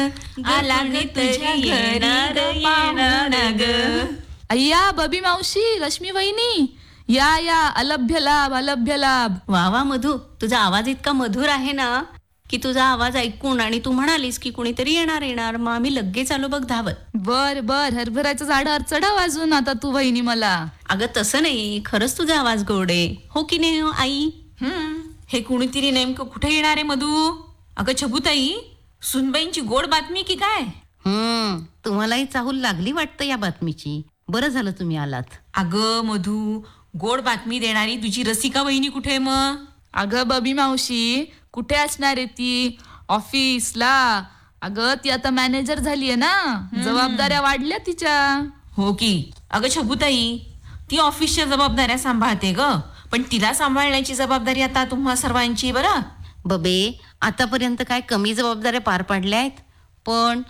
आला ग तुझ्या घरी पाहुणा ग. अय्या बबी मावशी, रश्मी वहिनी, या या, अलभ्य लाभ, अलभ्य लाभ. वा वा मधू, तुझा आवाज इतका मधुर आहे ना की तुझा आवाज ऐकून आणि तू म्हणालीस की कुणीतरी येणार मग आम्ही लगेच आलो बघ धावत. बर बर, हरभऱ्याच्या झाडावर चढाव अजून आता तू वहिनी मला. अगं तसं नाही, खरंच तुझा आवाज गोड आहे, हो की नाही हो आई? हे कुणीतरी नेमकं कुठे येणार आहे मधू? अगं छबुताई, सुनबाईंची गोड बातमी की काय? तुम्हालाही चाहूल लागली वाटतं या बातमीची. बरं झालं तुम्ही आलात. अगं मधू, गोड बातमी देणारी तुझी रसिका वहिनी कुठे मग? अगं बबी मावशी, कुठे असणार आहे ती? ऑफिसला. अगं ती आता मॅनेजर झालीये ना, जबाबदाऱ्या वाढल्या तिच्या. हो की. अगं छबुताई, ती ऑफिसच्या जबाबदाऱ्या सांभाळते ग, पण तिला सांभाळण्याची जबाबदारी आता तुम्हा सर्वांची. बरं बबे, आतापर्यंत काय कमी जबाबदाऱ्या पार पाडल्या आहेत, पण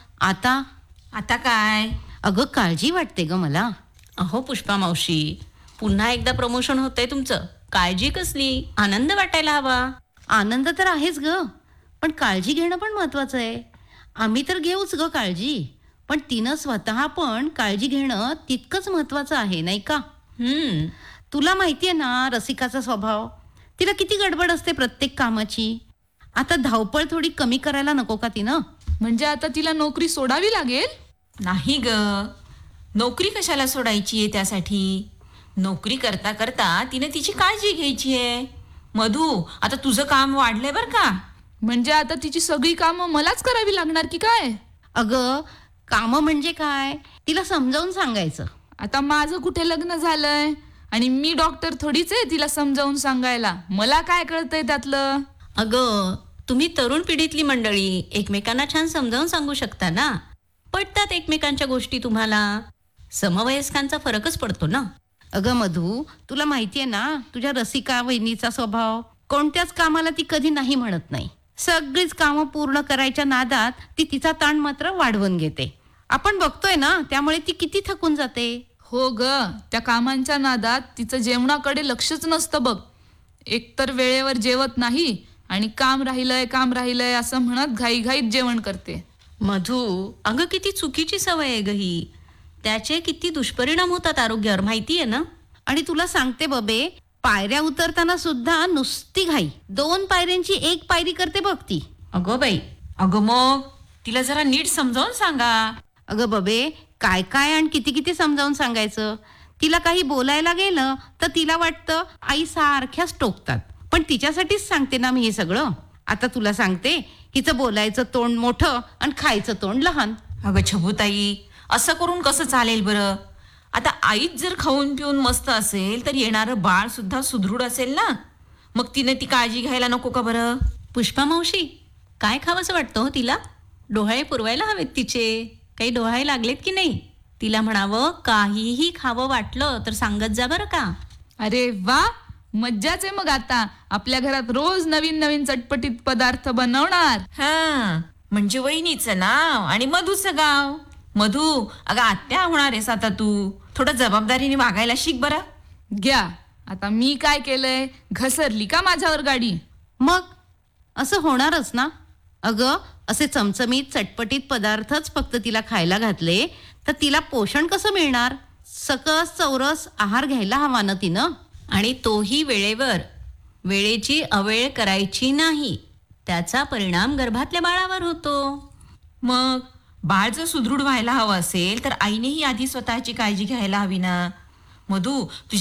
आता काय? अगं काळजी वाटते ग मला. अहो पुष्पा मावशी, पुन्हा एकदा प्रमोशन होतंय तुमचं, काळजी कसली? आनंद वाटायला हवा. आनंद तर आहेच ग, पण काळजी घेणं पण महत्वाचं आहे. आम्ही तर घेऊच ग काळजी, पण तिनं स्वतः पण काळजी घेणं तितकंच महत्वाचं आहे, नाही का? तुला माहितीये ना रसिकाचा स्वभाव, तिला किती गडबड असते प्रत्येक कामाची. आता धावपळ थोडी कमी करायला नको का तिनं? म्हणजे आता तिला नोकरी सोडावी लागेल? नाही ग, नोकरी कशाला सोडायची आहे? त्यासाठी नोकरी करता करता तिने तिची काळजी घ्यायची आहे. मधू, आता तुझं काम वाढलंय बर का? म्हणजे आता तिची सगळी कामं मलाच करावी लागणार की काय? अगं कामं म्हणजे काय, तिला समजावून सांगायचं. आता माझं कुठे लग्न झालंय आणि मी डॉक्टर थोडीच आहे तिला समजावून सांगायला. मला काय कळतंय त्यातलं? अगं तुम्ही तरुण पिढीतली मंडळी एकमेकांना छान समजावून सांगू शकता ना. पटतात एकमेकांच्या गोष्टी तुम्हाला. समवयस्कांचा फरकच पडतो ना. अगं मधू, तुला माहितीये ना तुझ्या रसिका वहिनीचा स्वभाव. कोणत्याच कामाला ती कधी नाही म्हणत नाही. सगळीच कामं पूर्ण करायच्या नादात ती तिचा ताण मात्र वाढवून घेते. आपण बघतोय ना, त्यामुळे ती किती थकून जाते. हो ग, त्या कामांच्या नादात तिचं जेवणाकडे लक्षच नसतं बघ. एकतर वेळेवर जेवत नाही आणि काम राहिलंय असं म्हणत घाईघाईत जेवण करते. मधू, अगं किती चुकीची सवय आहे ग ही. त्याचे किती दुष्परिणाम होतात आरोग्यावर, माहितीये ना? आणि तुला सांगते बबे, पायऱ्या उतरताना सुद्धा नुसती घाई. 2 पायऱ्यांची 1 पायरी करते बघ ती. अगं बाई. अगं मग तिला जरा नीट समजावून सांगा. अगं बबे, काय काय आणि किती किती समजावून सांगायचं. तिला काही बोलायला गेलं तर तिला वाटतं आई सारख्याच टोकतात. पण तिच्यासाठीच सांगते ना मी हे सगळं. आता तुला सांगते, हिचं बोलायचं तोंड मोठं आणि खायचं तोंड लहान. अगं छबुताई, असं करून कसं चालेल बरं? आता आईच जर खाऊन पिऊन मस्त असेल तर येणारं बाळ सुद्धा सुदृढ असेल ना. मग तिने ती काळजी घ्यायला नको का बरं? पुष्पा मावशी, काय खावंसं वाटतं हो तिला? डोहाळे पुरवायला हवेत तिचे. काही डोहाळे लागलेत की नाही? तिला म्हणावं, काहीही खावं वाटलं तर सांगत जा बरं का. अरे वा, मज्जाच आहे मग. आता आपल्या घरात रोज नवीन नवीन चटपटीत पदार्थ बनवणार. म्हणजे वहिनीचं नाव आणि मधूचं गाव. मधू, अगं आत्या होणार आहेस आता तू. थोडं जबाबदारीने वागायला शिक बरं. घ्या, आता मी काय केलंय? घसरली का माझ्यावर गाडी? मग असं होणारच ना. अगं असे चमचमीत चटपटीत पदार्थच फक्त तिला खायला घातले तर तिला पोषण कसं मिळणार? सकस चौरस आहार घ्यायला हवा ना तिनं. आणि तोही वेळेवर. वेळेची अवेळ करायची नाही. त्याचा परिणाम गर्भातल्या बाळावर होतो. मग बाळ जर सुदृढ व्हायला हवं असेल तर आईनेही आधी स्वतःची काळजी घ्यायला हवी ना. मधू, तुझ्या